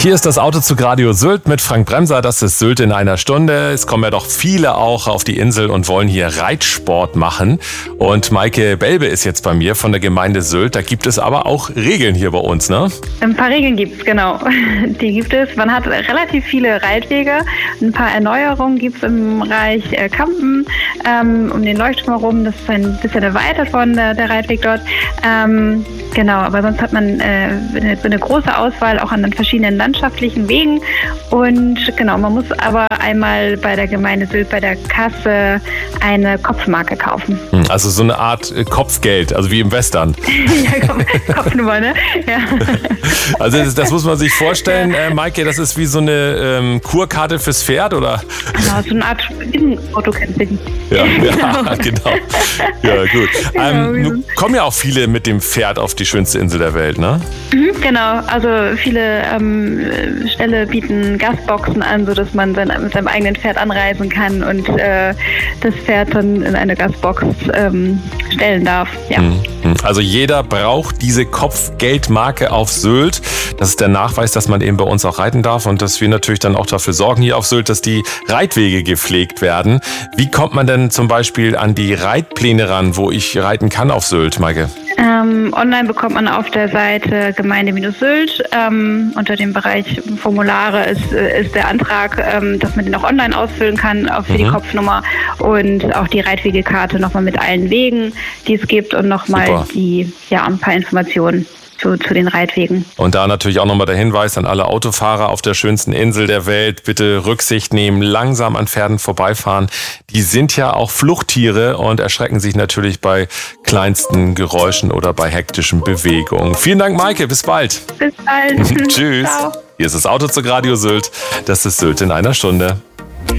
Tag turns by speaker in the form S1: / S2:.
S1: Hier ist das Autozug Radio Sylt mit Frank Bremser. Das ist Sylt in einer Stunde. Es kommen ja doch viele auch auf die Insel und wollen hier Reitsport machen. Und Maike Belbe ist jetzt bei mir von der Gemeinde Sylt. Da gibt es aber auch Regeln hier bei uns, ne?
S2: Ein paar Regeln gibt es, genau. Die gibt es. Man hat relativ viele Reitwege. Ein paar Erneuerungen gibt es im Bereich Kampen, um den Leuchtturm herum. Das ist ein bisschen erweitert worden, der Reitweg dort. Genau, aber sonst hat man eine große Auswahl auch an den verschiedenen landschaftlichen Wegen. Und genau, man muss aber einmal bei der Gemeinde Sylt bei der Kasse eine Kopfmarke kaufen.
S1: Also so eine Art Kopfgeld, also wie im Western.
S2: Ja, Kopfnummer, ne? Ja.
S1: Also das muss man sich vorstellen, Maike, das ist wie so eine Kurkarte fürs Pferd, oder?
S2: Genau, so eine Art Autocamping.
S1: Ja, genau. Ja, gut. Nun kommen ja auch viele mit dem Pferd auf die schönste Insel der Welt, ne?
S2: Genau, also viele Ställe bieten Gastboxen an, sodass man mit seinem eigenen Pferd anreisen kann und das Pferd dann in eine Gastbox stellen darf. Ja.
S1: Also jeder braucht diese Kopfgeldmarke auf Sylt. Das ist der Nachweis, dass man eben bei uns auch reiten darf und dass wir natürlich dann auch dafür sorgen hier auf Sylt, dass die Reitwege gepflegt werden. Wie kommt man denn zum Beispiel an die Reitpläne ran, wo ich reiten kann auf Sylt, Maike?
S2: Online bekommt man auf der Seite Gemeinde-Sylt unter dem Bereich Formulare ist der Antrag, dass man den auch online ausfüllen kann, auch für die Kopfnummer und auch die Reitwegekarte nochmal mit allen Wegen, die es gibt und nochmal ein paar Informationen zu den Reitwegen.
S1: Und da natürlich auch nochmal der Hinweis an alle Autofahrer auf der schönsten Insel der Welt. Bitte Rücksicht nehmen, langsam an Pferden vorbeifahren. Die sind ja auch Fluchttiere und erschrecken sich natürlich bei kleinsten Geräuschen oder bei hektischen Bewegungen. Vielen Dank, Maike. Bis bald.
S2: Bis bald.
S1: Tschüss.
S2: Ciao.
S1: Hier ist das Autozug Radio Sylt. Das ist Sylt in einer Stunde.